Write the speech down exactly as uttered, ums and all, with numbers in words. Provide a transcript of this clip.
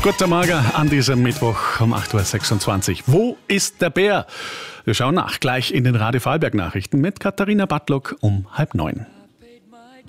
Guten Morgen an diesem Mittwoch um acht Uhr sechsundzwanzig. Wo ist der Bär? Wir schauen nach, gleich in den Radio Vorarlberg Nachrichten mit Katharina Bartlock um halb neun.